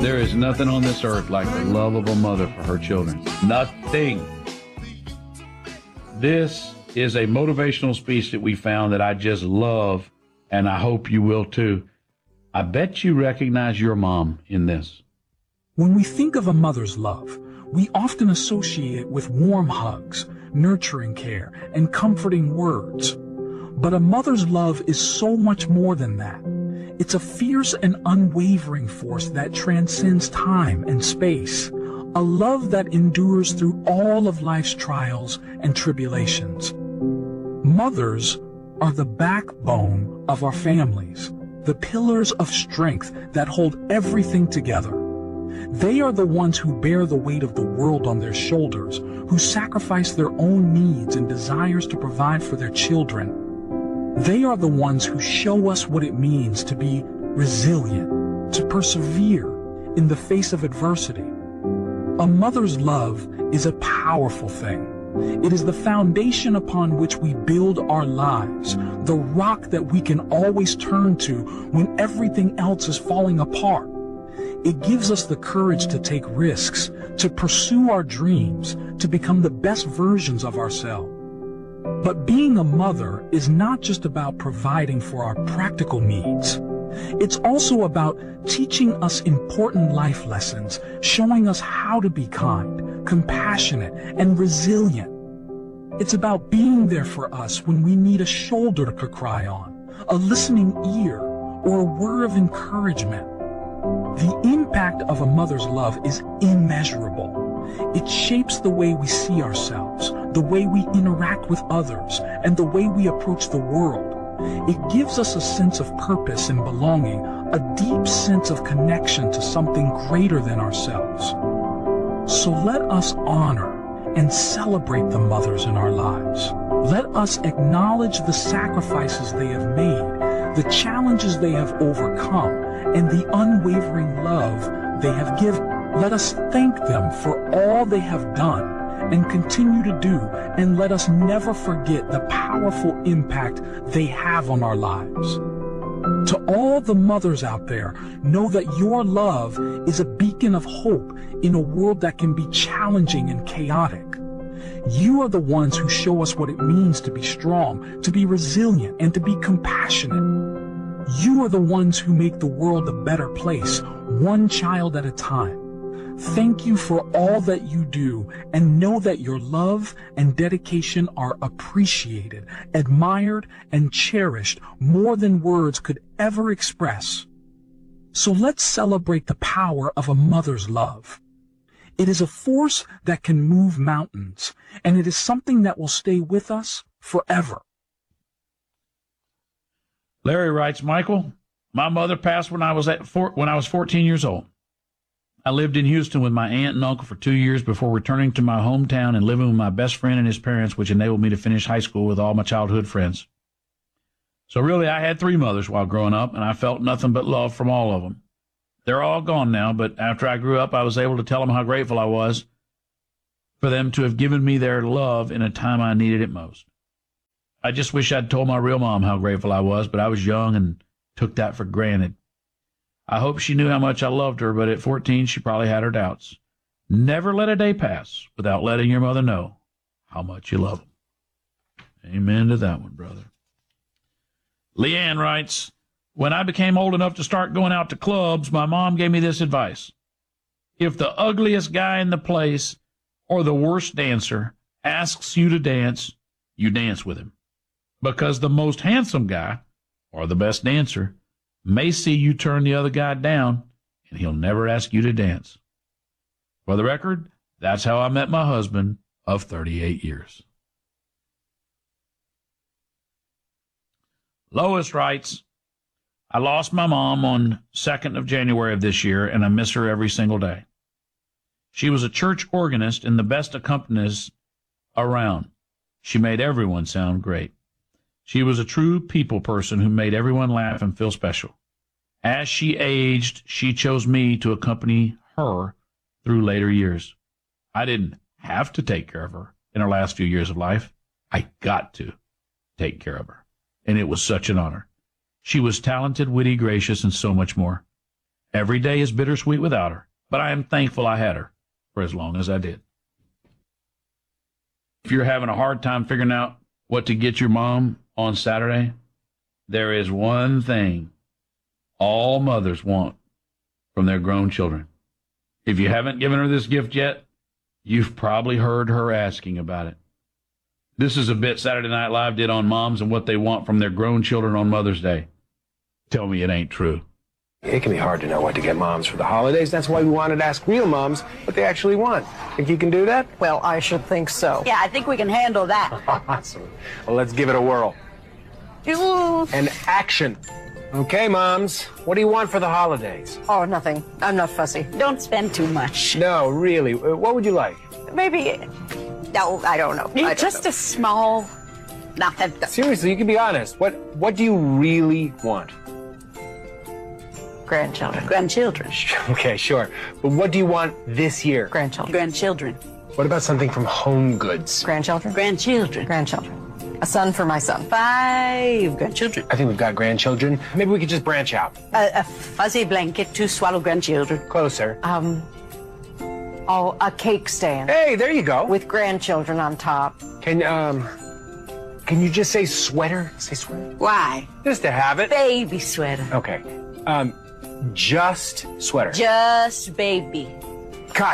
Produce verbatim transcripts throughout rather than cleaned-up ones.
There is nothing on this earth like the love of a mother for her children. Nothing. This is a motivational speech that we found that I just love, and I hope you will too. I bet you recognize your mom in this. When we think of a mother's love, we often associate it with warm hugs, nurturing care, and comforting words. But a mother's love is so much more than that. It's a fierce and unwavering force that transcends time and space, a love that endures through all of life's trials and tribulations. Mothers are the backbone of our families, the pillars of strength that hold everything together. They are the ones who bear the weight of the world on their shoulders, who sacrifice their own needs and desires to provide for their children. They are the ones who show us what it means to be resilient, to persevere in the face of adversity. A mother's love is a powerful thing. It is the foundation upon which we build our lives, the rock that we can always turn to when everything else is falling apart. It gives us the courage to take risks, to pursue our dreams, to become the best versions of ourselves. But being a mother is not just about providing for our practical needs. It's also about teaching us important life lessons, showing us how to be kind, compassionate, and resilient. It's about being there for us when we need a shoulder to cry on, a listening ear, or a word of encouragement. The impact of a mother's love is immeasurable. It shapes the way we see ourselves, the way we interact with others, and the way we approach the world. It gives us a sense of purpose and belonging, a deep sense of connection to something greater than ourselves. So let us honor and celebrate the mothers in our lives. Let us acknowledge the sacrifices they have made, the challenges they have overcome, and the unwavering love they have given. Let us thank them for all they have done and continue to do, and let us never forget the powerful impact they have on our lives. To all the mothers out there, know that your love is a beacon of hope in a world that can be challenging and chaotic. You are the ones who show us what it means to be strong, to be resilient, and to be compassionate. You are the ones who make the world a better place, one child at a time. Thank you for all that you do, and know that your love and dedication are appreciated, admired, and cherished more than words could ever express. So let's celebrate the power of a mother's love. It is a force that can move mountains, and it is something that will stay with us forever. Larry writes, Michael, my mother passed when I was at four, when I was fourteen years old. I lived in Houston with my aunt and uncle for two years before returning to my hometown and living with my best friend and his parents, which enabled me to finish high school with all my childhood friends. So really, I had three mothers while growing up, and I felt nothing but love from all of them. They're all gone now, but after I grew up, I was able to tell them how grateful I was for them to have given me their love in a time I needed it most. I just wish I'd told my real mom how grateful I was, but I was young and took that for granted. I hope she knew how much I loved her, but at fourteen, she probably had her doubts. Never let a day pass without letting your mother know how much you love them. Amen to that one, brother. Leanne writes, when I became old enough to start going out to clubs, my mom gave me this advice. If the ugliest guy in the place or the worst dancer asks you to dance, you dance with him. Because the most handsome guy, or the best dancer, may see you turn the other guy down, and he'll never ask you to dance. For the record, that's how I met my husband of thirty-eight years. Lois writes, I lost my mom on second of January of this year, and I miss her every single day. She was a church organist and the best accompanist around. She made everyone sound great. She was a true people person who made everyone laugh and feel special. As she aged, she chose me to accompany her through later years. I didn't have to take care of her in her last few years of life. I got to take care of her, and it was such an honor. She was talented, witty, gracious, and so much more. Every day is bittersweet without her, but I am thankful I had her for as long as I did. If you're having a hard time figuring out what to get your mom on Saturday, there is one thing all mothers want from their grown children. If you haven't given her this gift yet, you've probably heard her asking about it. This is a bit Saturday Night Live did on moms and what they want from their grown children on Mother's Day. Tell me it ain't true. It can be hard to know what to get moms for the holidays. That's why we wanted to ask real moms what they actually want. Think you can do that? Well, I should think so. Yeah, I think we can handle that. Awesome. Well, let's give it a whirl. Ooh. And action. Okay, moms, what do you want for the holidays? Oh, nothing. I'm not fussy. Don't spend too much. No, really. Uh, What would you like? Maybe. No, I don't know. I don't Just know. a small nothing. Seriously, you can be honest. What What do you really want? Grandchildren. Grandchildren. Okay, sure. But what do you want this year? Grandchildren. Grandchildren. What about something from Home Goods? Grandchildren. Grandchildren. Grandchildren. A son for my son. Five grandchildren. I think we've got grandchildren. Maybe we could just branch out. A, a fuzzy blanket to swallow grandchildren. Closer. Um. Oh, a cake stand Hey, there you go. with grandchildren on top. Can, um, can you just say sweater? Say sweater. Why? Just to have it. Baby sweater. Okay. Um, just sweater. Just baby. Cut.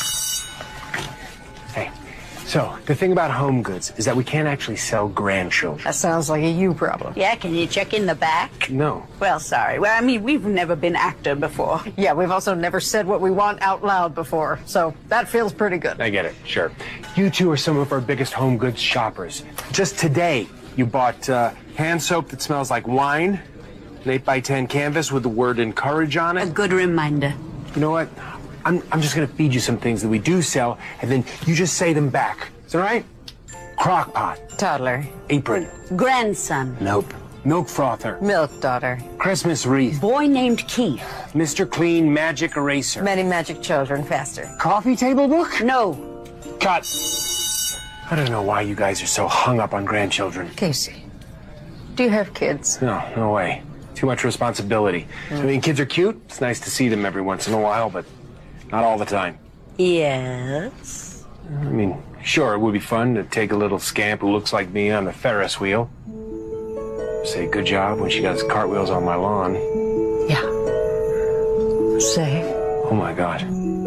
Hey, so the thing about Home Goods is that we can't actually sell grandchildren. That sounds like a you problem. Yeah, can you check in the back? No. Well, sorry. Well, I mean, we've never been actor before. Yeah, we've also never said what we want out loud before, so that feels pretty good. I get it, sure. You two are some of our biggest Home Goods shoppers. Just today, you bought uh, hand soap that smells like wine, an eight by ten canvas with the word encourage on A it. good reminder. You know what? I'm, I'm just going to feed you some things that we do sell, and then you just say them back. Is that all right? Crock pot. Toddler. Apron. Grandson. Nope. Milk frother. Milk daughter. Christmas wreath. Boy named Keith. Mister Clean magic eraser. Many magic children faster. Coffee table book? No. Cut. I don't know why you guys are so hung up on grandchildren. Casey, do you have kids? No, no way. Too much responsibility. I mean, kids are cute. It's nice to see them every once in a while, but not all the time. Yes. I mean, sure, it would be fun to take a little scamp who looks like me on the Ferris wheel. Say good job when she does cartwheels on my lawn. Yeah. Say. Oh my God.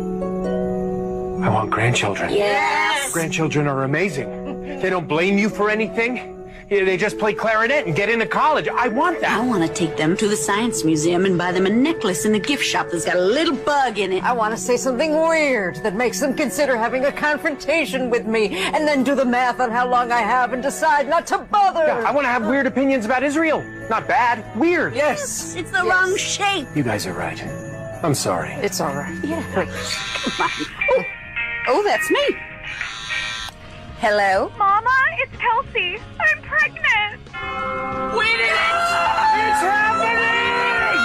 I want grandchildren. Yes. Grandchildren are amazing. They don't blame you for anything. Yeah, they just play clarinet and get into college. I want I that. want to take them to the Science Museum and buy them a necklace in the gift shop that's got a little bug in it. I want to say something weird that makes them consider having a confrontation with me and then do the math on how long I have and decide not to bother. I want to have weird opinions about Israel. Not bad. Weird. Yes. It's the wrong shape. You guys are right. I'm sorry. It's all right. Yeah. Come on. Oh, oh, that's me. Hello? Mama, it's Kelsey. I'm pregnant. We did it! It's happening!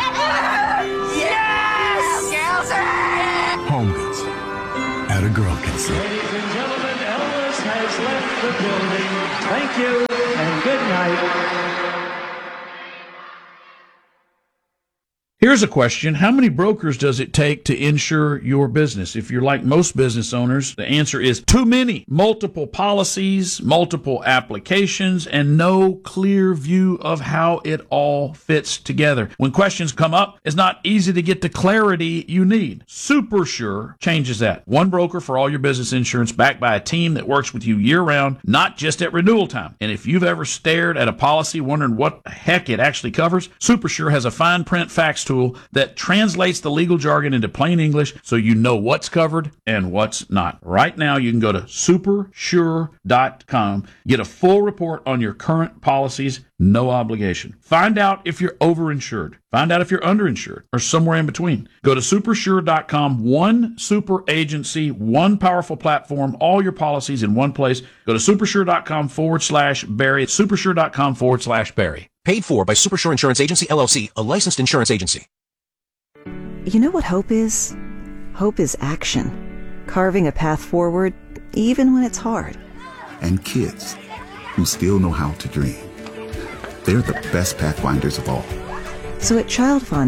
Yes! Kelsey! Home Goods. At a girl can see. Ladies and gentlemen, Elvis has left the building. Thank you and good night. Here's a question. How many brokers does it take to insure your business? If you're like most business owners, the answer is too many. Multiple policies, multiple applications, and no clear view of how it all fits together. When questions come up, it's not easy to get the clarity you need. SuperSure changes that. One broker for all your business insurance backed by a team that works with you year-round, not just at renewal time. And if you've ever stared at a policy wondering what the heck it actually covers, SuperSure has a fine print facts tool that translates the legal jargon into plain English so you know what's covered and what's not. Right now, you can go to super sure dot com, get a full report on your current policies, no obligation. Find out if you're overinsured. Find out if you're underinsured or somewhere in between. Go to super sure dot com, one super agency, one powerful platform, all your policies in one place. Go to super sure dot com forward slash Barry. super sure dot com forward slash Barry. Paid for by SuperSure Insurance Agency, L L C, a licensed insurance agency. You know what hope is? Hope is action. Carving a path forward, even when it's hard. And kids who still know how to dream. They're the best pathfinders of all. So at Child Fund,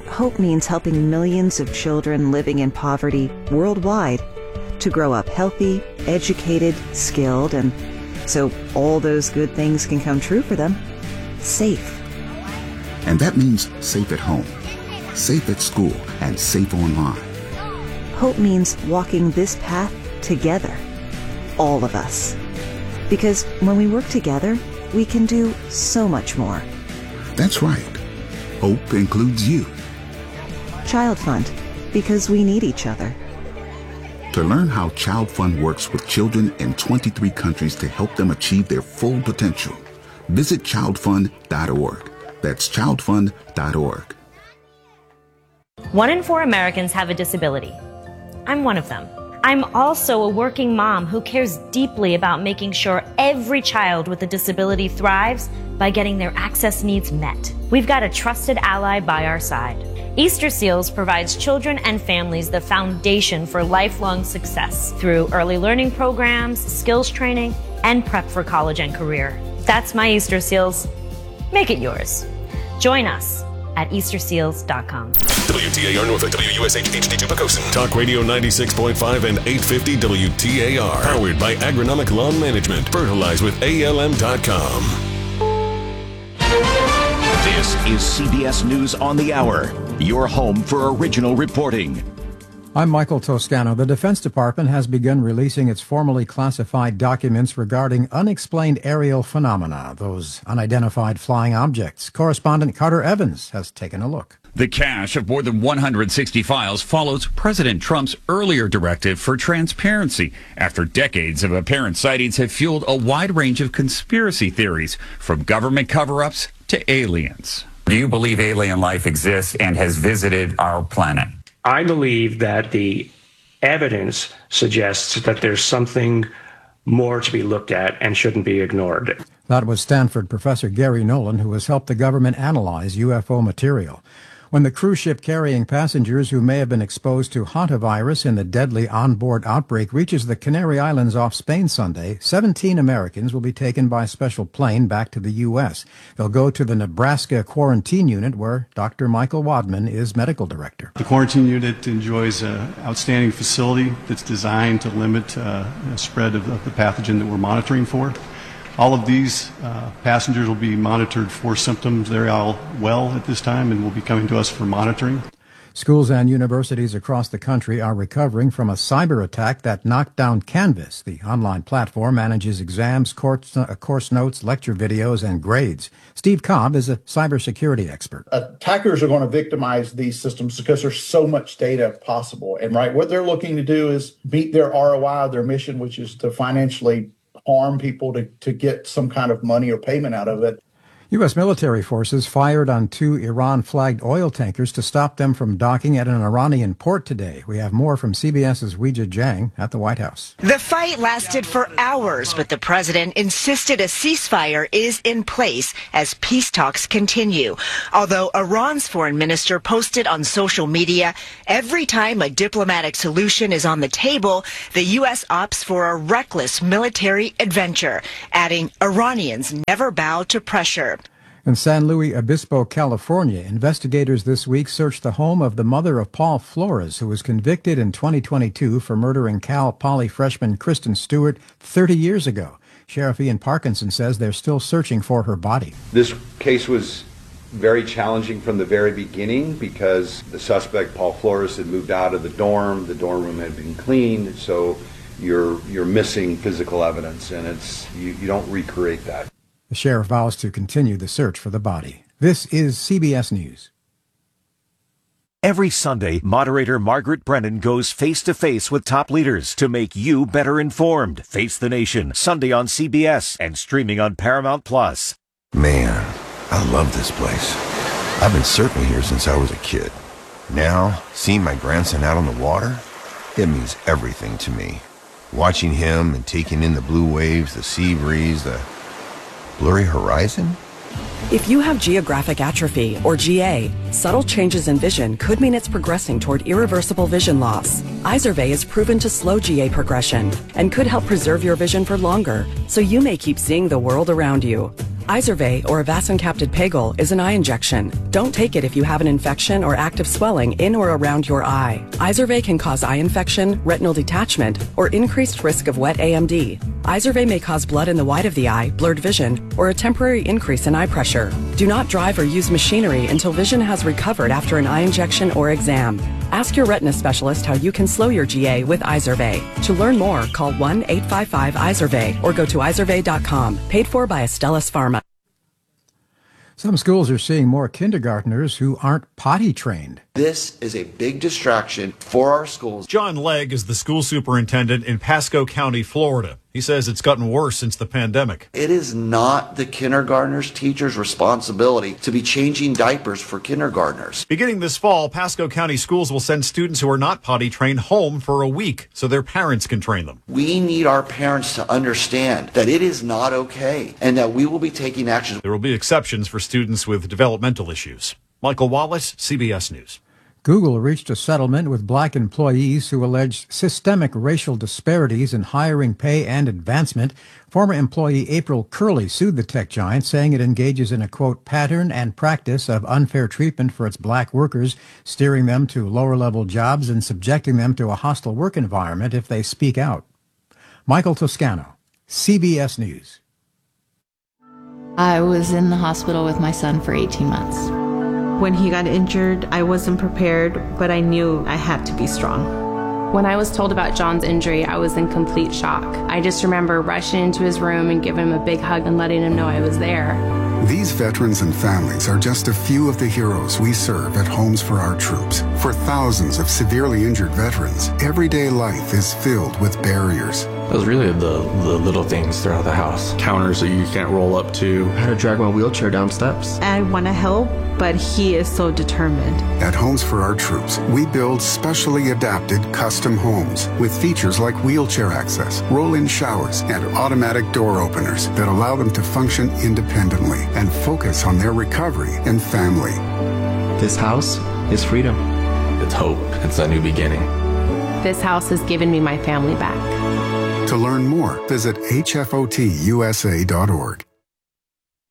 Hope means helping millions of children living in poverty worldwide to grow up healthy, educated, skilled, and so all those good things can come true for them. Safe. And that means safe at home, safe at school, and safe online. Hope means walking this path together. All of us. Because when we work together, we can do so much more. That's right. Hope includes you. Child Fund. Because we need each other. To learn how Child Fund works with children in twenty-three countries to help them achieve their full potential, visit child fund dot org. That's child fund dot org. One in four Americans have a disability. I'm one of them. I'm also a working mom who cares deeply about making sure every child with a disability thrives by getting their access needs met. We've got a trusted ally by our side. Easter Seals provides children and families the foundation for lifelong success through early learning programs, skills training, and prep for college and career. That's my Easter Seals. Make it yours. Join us at easter seals dot com. W T A R Norfolk, W U S H H D two Pocosin. Talk Radio ninety-six point five and eight fifty W T A R. Powered by Agronomic Lawn Management. Fertilize with A L M dot com. This is C B S News on the Hour, your home for original reporting. I'm Michael Toscano. The Defense Department has begun releasing its formerly classified documents regarding unexplained aerial phenomena, those unidentified flying objects. Correspondent Carter Evans has taken a look. The cache of more than one hundred sixty files follows President Trump's earlier directive for transparency after decades of apparent sightings have fueled a wide range of conspiracy theories, from government cover-ups to aliens. Do you believe alien life exists and has visited our planet? I believe that the evidence suggests that there's something more to be looked at and shouldn't be ignored. That was Stanford professor Gary Nolan, who has helped the government analyze U F O material. When the cruise ship carrying passengers who may have been exposed to hantavirus in the deadly onboard outbreak reaches the Canary Islands off Spain Sunday, seventeen Americans will be taken by special plane back to the U S. They'll go to the Nebraska Quarantine Unit, where Doctor Michael Wadman is medical director. The quarantine unit enjoys an outstanding facility that's designed to limit uh, the spread of, of the pathogen that we're monitoring for. All of these uh, passengers will be monitored for symptoms. They're all well at this time and will be coming to us for monitoring. Schools and universities across the country are recovering from a cyber attack that knocked down Canvas. The online platform manages exams, course, uh, course notes, lecture videos, and grades. Steve Cobb is a cybersecurity expert. Attackers are going to victimize these systems because there's so much data possible. And right, what they're looking to do is beat their R O I, their mission, which is to financially harm people to, to get some kind of money or payment out of it. U S military forces fired on two Iran-flagged oil tankers to stop them from docking at an Iranian port today. We have more from CBS's Weijia Jiang at the White House. The fight lasted for hours, but the president insisted a ceasefire is in place as peace talks continue. Although Iran's foreign minister posted on social media, every time a diplomatic solution is on the table, the U S opts for a reckless military adventure, adding Iranians never bow to pressure. In San Luis Obispo, California, investigators this week searched the home of the mother of Paul Flores, who was convicted in twenty twenty-two for murdering Cal Poly freshman Kristen Stewart thirty years ago. Sheriff Ian Parkinson says they're still searching for her body. This case was very challenging from the very beginning because the suspect, Paul Flores, had moved out of the dorm. The dorm room had been cleaned, so you're you're missing physical evidence, and it's you, you don't recreate that. The sheriff vows to continue the search for the body. This is C B S News. Every Sunday, moderator Margaret Brennan goes face-to-face with top leaders to make you better informed. Face the Nation, Sunday on C B S and streaming on Paramount Plus. Man, I love this place. I've been surfing here since I was a kid. Now, seeing my grandson out on the water, it means everything to me. Watching him and taking in the blue waves, the sea breeze, the blurry horizon? If you have geographic atrophy, or G A, subtle changes in vision could mean it's progressing toward irreversible vision loss. Izervay is proven to slow G A progression and could help preserve your vision for longer, so you may keep seeing the world around you. Izervay, or avacincaptad pegol, is an eye injection. Don't take it if you have an infection or active swelling in or around your eye. Izervay can cause eye infection, retinal detachment, or increased risk of wet A M D. Izervay may cause blood in the white of the eye, blurred vision, or a temporary increase in eye pressure. Do not drive or use machinery until vision has recovered after an eye injection or exam. Ask your retina specialist how you can slow your G A with Izervay. To learn more, call one eight five five Izervay or go to izervay dot com. Paid for by Astellas Pharma. Some schools are seeing more kindergartners who aren't potty trained. This is a big distraction for our schools. John Legg is the school superintendent in Pasco County, Florida. He says it's gotten worse since the pandemic. It is not the kindergartners' teachers' responsibility to be changing diapers for kindergartners. Beginning this fall, Pasco County schools will send students who are not potty trained home for a week so their parents can train them. We need our parents to understand that it is not okay and that we will be taking action. There will be exceptions for students with developmental issues. Michael Wallace, C B S News. Google reached a settlement with black employees who alleged systemic racial disparities in hiring, pay, and advancement. Former employee April Curley sued the tech giant, saying it engages in a, quote, pattern and practice of unfair treatment for its black workers, steering them to lower-level jobs and subjecting them to a hostile work environment if they speak out. Michael Toscano, C B S News. I was in the hospital with my son for eighteen months. When he got injured, I wasn't prepared, but I knew I had to be strong. When I was told about John's injury, I was in complete shock. I just remember rushing into his room and giving him a big hug and letting him know I was there. These veterans and families are just a few of the heroes we serve at Homes for Our Troops. For thousands of severely injured veterans, everyday life is filled with barriers. It was really the, the little things throughout the house. Counters that you can't roll up to. How to drag my wheelchair down steps. I want to help, but he is so determined. At Homes for Our Troops, we build specially adapted custom homes with features like wheelchair access, roll-in showers, and automatic door openers that allow them to function independently and focus on their recovery and family. This house is freedom. It's hope. It's a new beginning. This house has given me my family back. To learn more, visit H F O T U S A dot org.